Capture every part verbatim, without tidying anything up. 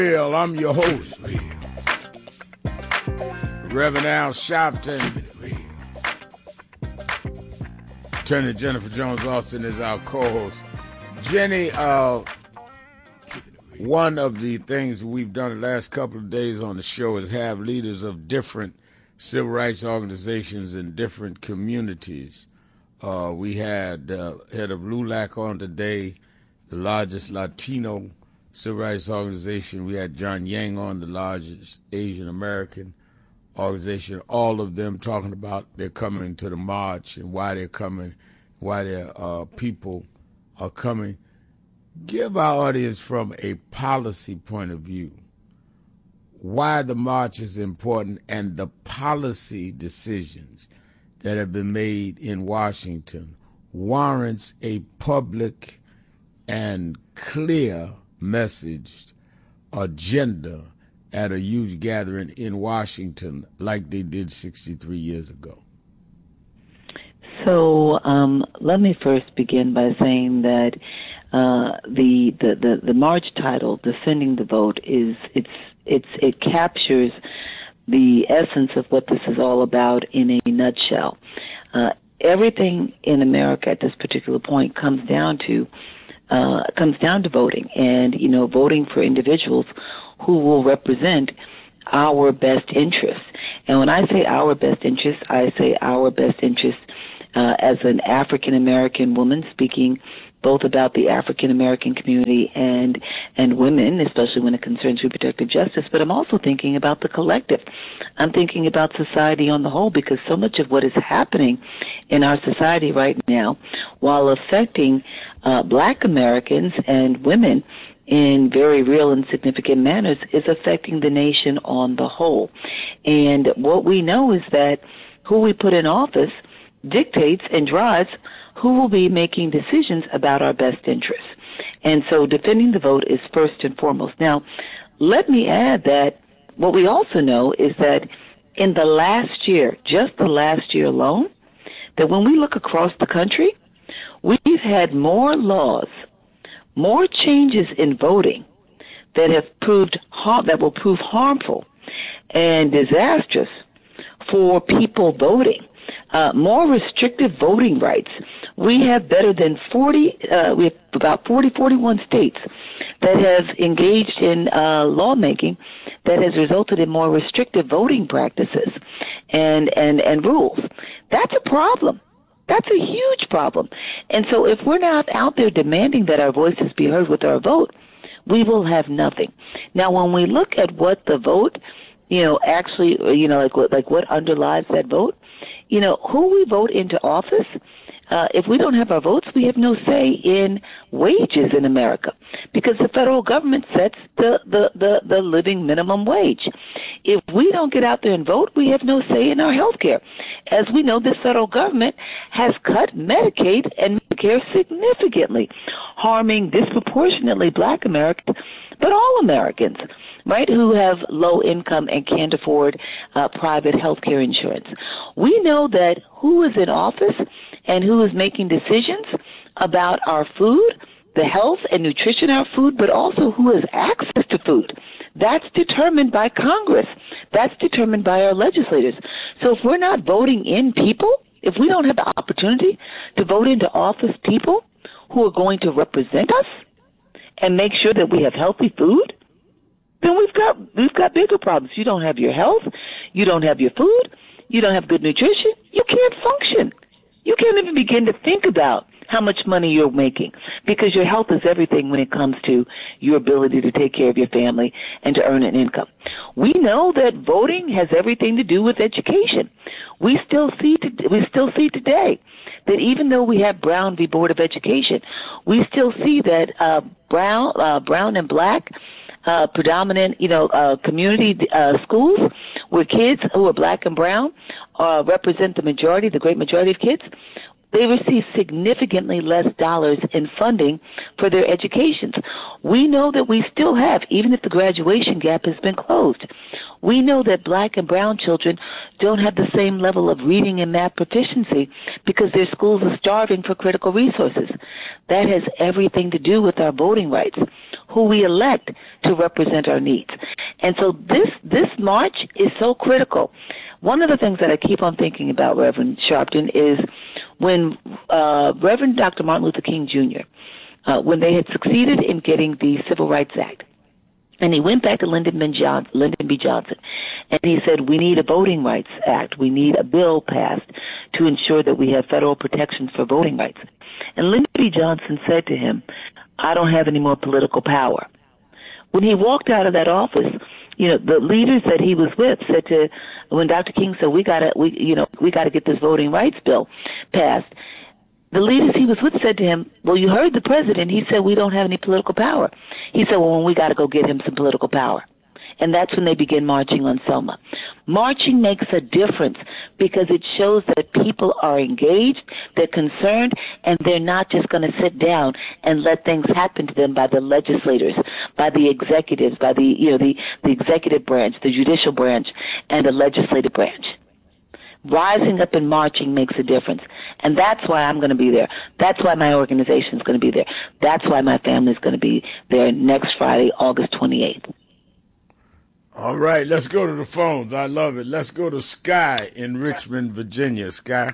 Well, I'm your host, Reverend Al Sharpton. Attorney Jennifer Jones Austin is our co-host. Jenny, uh, one of the things we've done the last couple of days on the show is have leaders of different civil rights organizations in different communities. Uh, we had uh, head of LULAC on today, the largest Latino civil rights organization. We had John Yang on, the largest Asian American organization. All of them talking about they're coming to the march and why they're coming, why their uh, people are coming. Give our audience, from a policy point of view, why the march is important and the policy decisions that have been made in Washington warrants a public and clear messaged agenda at a huge gathering in Washington like they did sixty-three years ago. So um, let me first begin by saying that uh, the, the, the, the march title, Defending the Vote, is it's it's it captures the essence of what this is all about in a nutshell. Uh, everything in America at this particular point comes down to Uh, comes down to voting, and, you know, voting for individuals who will represent our best interests. And when I say our best interests, I say our best interests uh, as an African-American woman, speaking both about the African-American community and and women, especially when it concerns reproductive justice, but I'm also thinking about the collective. I'm thinking about society on the whole, because so much of what is happening in our society right now, while affecting uh, black Americans and women in very real and significant manners, is affecting the nation on the whole. And what we know is that who we put in office dictates and drives who will be making decisions about our best interests. And so defending the vote is first and foremost. Now, let me add that what we also know is that in the last year, just the last year alone, that when we look across the country, we've had more laws, more changes in voting that have proved harm, that will prove harmful and disastrous for people voting. Uh, more restrictive voting rights. We have better than forty, uh, we have about forty, forty-one states that have engaged in uh, lawmaking that has resulted in more restrictive voting practices and, and, and rules. That's a problem. That's a huge problem. And so if we're not out there demanding that our voices be heard with our vote, we will have nothing. Now, when we look at what the vote, you know, actually, you know, like what, like what underlies that vote, you know, who we vote into office, uh, if we don't have our votes, we have no say in wages in America, because the federal government sets the, the, the, the living minimum wage. If we don't get out there and vote, we have no say in our health care. As we know, this federal government has cut Medicaid and Medicare significantly, harming disproportionately black Americans, but all Americans, right, who have low income and can't afford uh, private health care insurance. We know that who is in office and who is making decisions about our food, the health and nutrition of our food, but also who has access to food. That's determined by Congress. That's determined by our legislators. So if we're not voting in people, if we don't have the opportunity to vote into office people who are going to represent us and make sure that we have healthy food, then we've got we've got bigger problems. You don't have your health, you don't have your food, you don't have good nutrition, you can't function. You can't even begin to think about how much money you're making, because your health is everything when it comes to your ability to take care of your family and to earn an income. We know that voting has everything to do with education. We still see to, we still see today that even though we have Brown v. Board of Education, we still see that uh, Brown, uh, Brown and black Uh, predominant, you know, uh, community uh, schools where kids who are black and brown uh, represent the majority, the great majority of kids, they receive significantly less dollars in funding for their educations. We know that we still have, even if the graduation gap has been closed, We know that black and brown children don't have the same level of reading and math proficiency because their schools are starving for critical resources. That has everything to do with our voting rights, who we elect to represent our needs. And so this this march is so critical. One of the things that I keep on thinking about, Reverend Sharpton, is when uh, Reverend Doctor Martin Luther King Junior, uh, when they had succeeded in getting the Civil Rights Act, and he went back to Lyndon B. Johnson, Lyndon B. Johnson, and he said, we need a Voting Rights Act. We need a bill passed to ensure that we have federal protections for voting rights. And Lyndon B. Johnson said to him, I don't have any more political power. When he walked out of that office, you know, the leaders that he was with said to, when Doctor King said, we gotta, we, you know, we gotta get this voting rights bill passed, the leaders he was with said to him, well, you heard the president. He said, we don't have any political power. He said, well, we got to go get him some political power. And that's when they began marching on Selma. Marching makes a difference because it shows that people are engaged, they're concerned, and they're not just going to sit down and let things happen to them by the legislators, by the executives, by the, you know, the, the executive branch, the judicial branch, and the legislative branch. Rising up and marching makes a difference. And that's why I'm going to be there. That's why my organization is going to be there. That's why my family is going to be there next Friday, August twenty-eighth. All right, let's go to the phones. I love it. Let's go to Sky in Richmond, Virginia. Sky.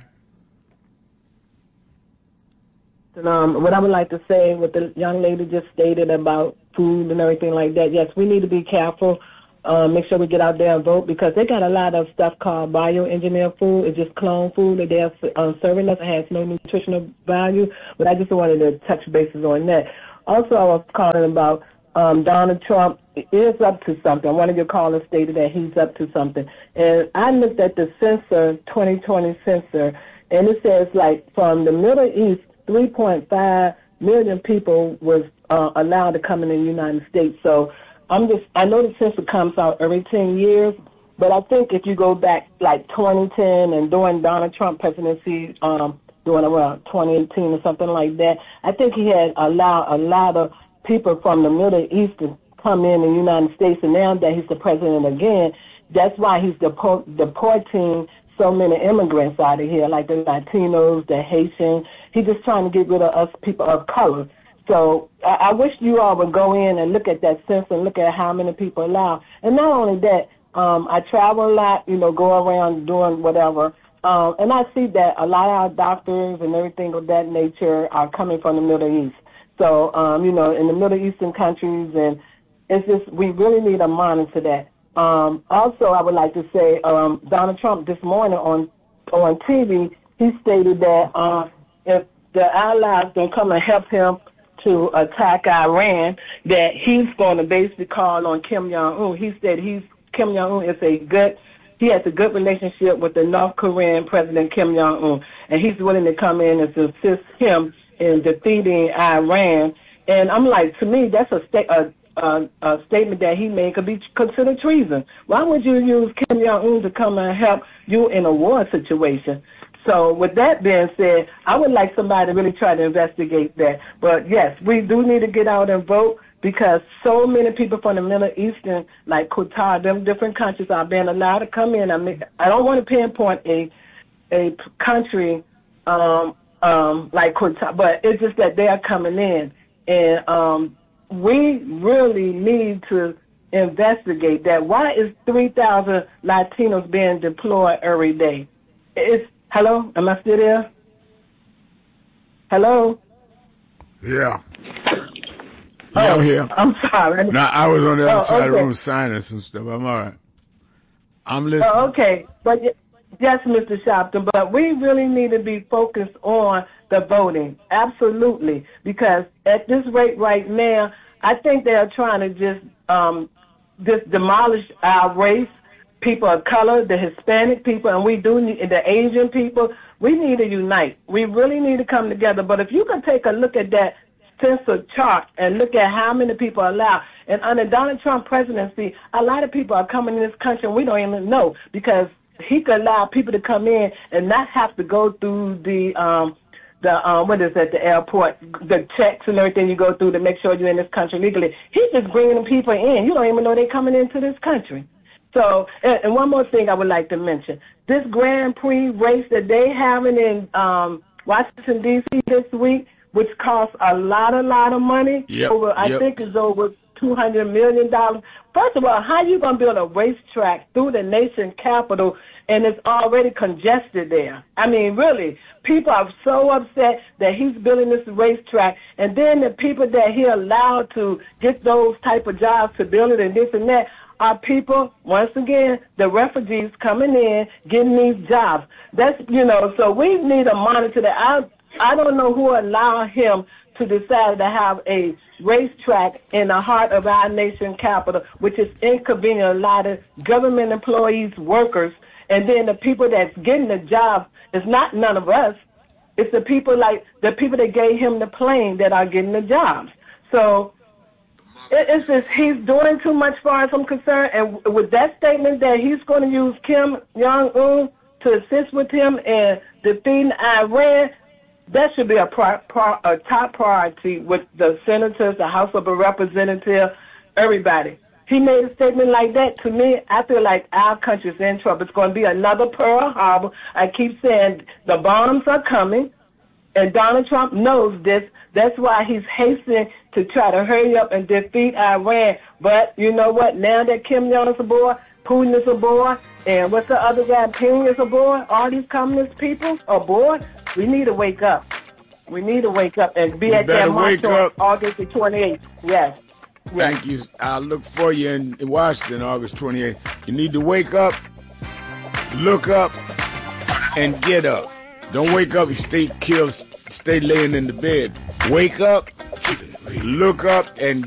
Um, what I would like to say, what the young lady just stated about food and everything like that, yes, we need to be careful. Um, make sure we get out there and vote because they got a lot of stuff called bioengineered food. It's just clone food that they're um, serving us. It has no nutritional value, but I just wanted to touch bases on that. Also, I was calling about um, Donald Trump is up to something. One of your callers stated that he's up to something. And I looked at the census, twenty twenty census, and it says like from the Middle East, three point five million people was uh, allowed to come in the United States. So I'm just, I know the census comes out every ten years, but I think if you go back like twenty ten and during Donald Trump presidency, um, during around twenty eighteen or something like that, I think he had allowed a lot of people from the Middle East to come in the United States, and now that he's the president again, that's why he's deport, deporting so many immigrants out of here, like the Latinos, the Haitians. He's just trying to get rid of us people of color. So I, I wish you all would go in and look at that census and look at how many people allow. And not only that, um, I travel a lot, you know, go around doing whatever, um, and I see that a lot of our doctors and everything of that nature are coming from the Middle East. So, um, you know, in the Middle Eastern countries, and it's just we really need to monitor that. Um, also, I would like to say um, Donald Trump this morning on on T V, he stated that uh, if the allies don't come and help him to attack Iran, that he's going to basically call on Kim Jong-un. He said he's Kim Jong-un is a good, he has a good relationship with the North Korean President Kim Jong-un, and he's willing to come in and to assist him in defeating Iran. And I'm like, to me, that's a, sta- a, a, a statement that he made could be considered treason. Why would you use Kim Jong-un to come and help you in a war situation? So with that being said, I would like somebody to really try to investigate that. But, yes, we do need to get out and vote because so many people from the Middle Eastern, like Qatar, them different countries are being allowed to come in. I mean, I don't want to pinpoint a a country um, um, like Qatar, but it's just that they are coming in. And um, we really need to investigate that. Why is three thousand Latinos being deployed every day? It's Hello? Am I still there? Hello? Yeah. Oh, yeah, I'm here. I'm sorry. No, I was on the other oh, side okay. of the room signing some stuff. I'm all right. I'm listening. Oh, okay. But yes, Mister Sharpton, but we really need to be focused on the voting. Absolutely. Because at this rate right now, I think they are trying to just um, just demolish our race. People of color, the Hispanic people, and we do need the Asian people. We need to unite. We really need to come together. But if you can take a look at that census chart and look at how many people are allowed, and under Donald Trump presidency, a lot of people are coming in this country and we don't even know because he could allow people to come in and not have to go through the um the um what is that the airport, the checks and everything you go through to make sure you're in this country legally. He's just bringing people in. You don't even know they're coming into this country. So, and, and one more thing I would like to mention. This Grand Prix race that they having in um, Washington, D C this week, which costs a lot, a lot of money, yep, over, I yep. think it's over two hundred million dollars. First of all, how you going to build a racetrack through the nation capital and it's already congested there? I mean, really, people are so upset that he's building this racetrack, and then the people that he allowed to get those type of jobs to build it and this and that are people, once again, the refugees coming in, getting these jobs. That's, you know, so we need to monitor that. I, I don't know who allowed him to decide to have a racetrack in the heart of our nation capital, which is inconvenient a lot of government employees, workers, and then the people that's getting the jobs is not none of us. It's the people like the people that gave him the plane that are getting the jobs. So it, it's just he's doing too much, far as I'm concerned. And with that statement that he's going to use Kim Jong-un to assist with him in defeating Iran, that should be a, pri- pri- a top priority with the senators, the House of Representatives, everybody. He made a statement like that. To me, I feel like our country's in trouble. It's going to be another Pearl Harbor. I keep saying the bombs are coming, and Donald Trump knows this. That's why he's hastening to try to hurry up and defeat Iran. But you know what? Now that Kim Jong-un is aboard, Putin is aboard, and what's the other guy? Ping is aboard. All these communist people aboard. We need to wake up. We need to wake up and be we at that march on August the twenty-eighth. Yes. yes. Thank you. I'll look for you in, in Washington, August twenty-eighth. You need to wake up, look up, and get up. Don't wake up and stay killed, stay laying in the bed. Wake up, look up, and